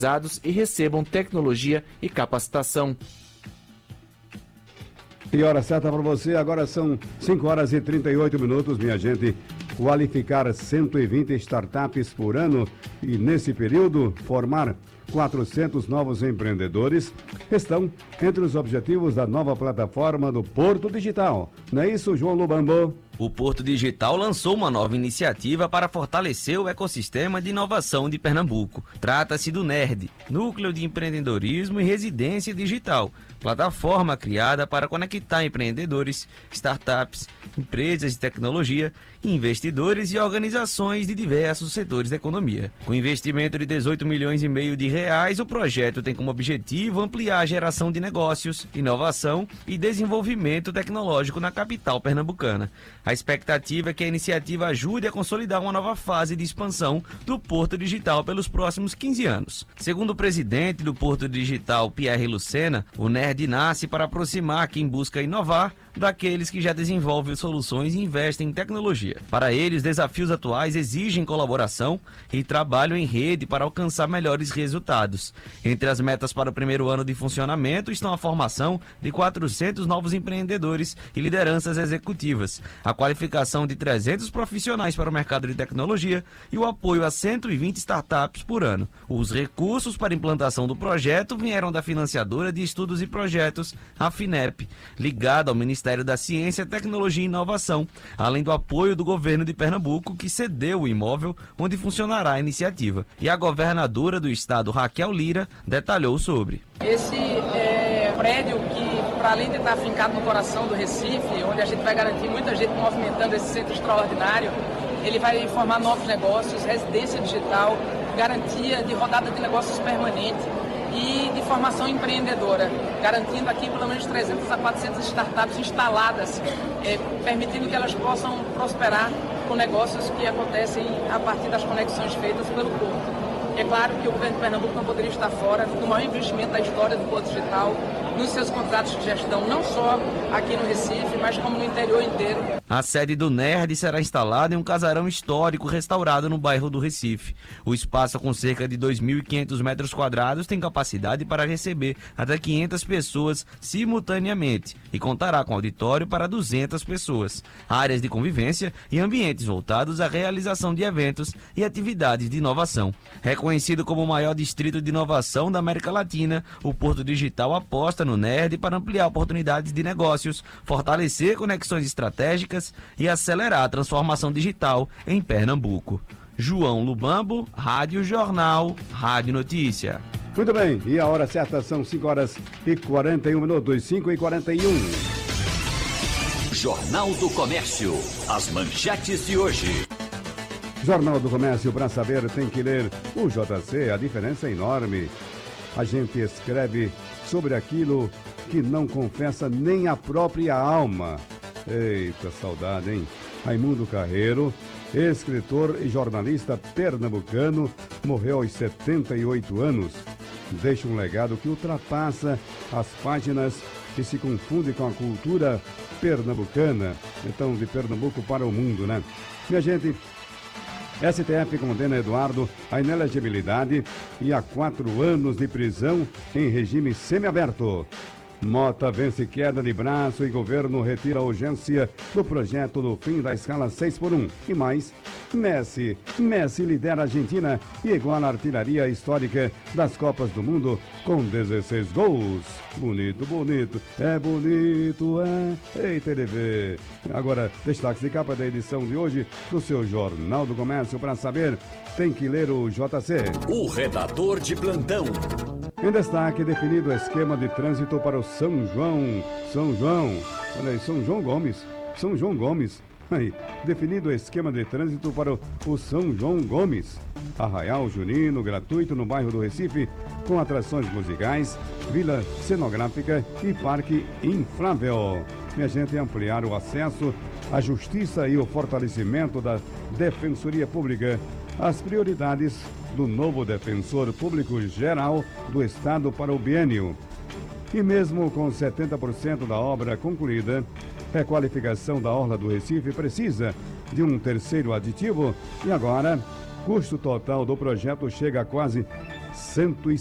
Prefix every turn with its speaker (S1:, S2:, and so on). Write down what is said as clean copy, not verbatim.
S1: e recebam tecnologia e capacitação.
S2: E hora certa para você, agora são 5 horas e 38 minutos, minha gente. Qualificar 120 startups por ano e, nesse período, formar 400 novos empreendedores estão entre os objetivos da nova plataforma do Porto Digital. Não é isso, João Lubambo?
S3: O Porto Digital lançou uma nova iniciativa para fortalecer o ecossistema de inovação de Pernambuco. Trata-se do NERD, Núcleo de Empreendedorismo e Residência Digital, plataforma criada para conectar empreendedores, startups, empresas de tecnologia, investidores e organizações de diversos setores da economia. Com investimento de 18 milhões e meio de reais, o projeto tem como objetivo ampliar a geração de negócios, inovação e desenvolvimento tecnológico na capital pernambucana. A expectativa é que a iniciativa ajude a consolidar uma nova fase de expansão do Porto Digital pelos próximos 15 anos. Segundo o presidente do Porto Digital, Pierre Lucena, o NERD nasce para aproximar quem busca inovar daqueles que já desenvolvem soluções e investem em tecnologia. Para ele, os desafios atuais exigem colaboração e trabalho em rede para alcançar melhores resultados. Entre as metas para o primeiro ano de funcionamento estão a formação de 400 novos empreendedores e lideranças executivas, a qualificação de 300 profissionais para o mercado de tecnologia e o apoio a 120 startups por ano. Os recursos para a implantação do projeto vieram da financiadora de estudos e projetos, a FINEP, ligada ao Ministério da Ciência, Tecnologia e Inovação, além do apoio do governo de Pernambuco, que cedeu o imóvel onde funcionará a iniciativa. E a governadora do estado, Raquel Lira, detalhou sobre.
S4: Esse prédio que, para além de estar afincado no coração do Recife, onde a gente vai garantir muita gente movimentando esse centro extraordinário, ele vai formar novos negócios, residência digital, garantia de rodada de negócios permanente e de formação empreendedora, garantindo aqui pelo menos 300 a 400 startups instaladas, permitindo que elas possam prosperar com negócios que acontecem a partir das conexões feitas pelo Porto. É claro que o governo de Pernambuco não poderia estar fora do maior investimento da história do Porto Digital, nos seus contratos de gestão, não só aqui no Recife, mas como no interior inteiro.
S3: A sede do NERD será instalada em um casarão histórico restaurado no bairro do Recife. O espaço, com cerca de 2.500 metros quadrados, tem capacidade para receber até 500 pessoas simultaneamente e contará com auditório para 200 pessoas, áreas de convivência e ambientes voltados à realização de eventos e atividades de inovação. Reconhecido como o maior distrito de inovação da América Latina, o Porto Digital aposta no NERD para ampliar oportunidades de negócios, fortalecer conexões estratégicas e acelerar a transformação digital em Pernambuco. João Lubambo, Rádio Jornal, Rádio Notícia.
S2: Muito bem, e a hora certa são 5 horas e 41 minutos, 5 e 41.
S5: Jornal do Comércio, as manchetes de hoje.
S2: Jornal do Comércio, para saber, tem que ler o JC, a diferença é enorme. A gente escreve sobre aquilo que não confessa nem a própria alma. Eita, saudade, hein? Raimundo Carreiro, escritor e jornalista pernambucano, morreu aos 78 anos. Deixa um legado que ultrapassa as páginas e se confunde com a cultura pernambucana. Então, de Pernambuco para o mundo, né? Minha gente, STF condena Eduardo à inelegibilidade e a 4 anos de prisão em regime semiaberto. Mota vence queda de braço e governo retira a urgência do projeto do fim da escala 6x1. E mais, Messi lidera a Argentina e iguala a artilharia histórica das Copas do Mundo com 16 gols. Bonito, é bonito, é. Ei, TV. Agora, destaques de capa da edição de hoje do seu Jornal do Comércio. Para saber, tem que ler o JC.
S5: O redator de plantão.
S2: Em destaque, definido o esquema de trânsito para o São João. Olha aí, São João Gomes. Aí, definido o esquema de trânsito para o São João Gomes. Arraial Junino, gratuito no bairro do Recife, com atrações musicais, vila cenográfica e parque inflável. Minha gente, ampliar o acesso à justiça e o fortalecimento da Defensoria Pública. As prioridades do novo Defensor Público Geral do Estado para o biênio. E mesmo com 70% da obra concluída, a qualificação da Orla do Recife precisa de um terceiro aditivo e agora, custo total do projeto chega a quase 100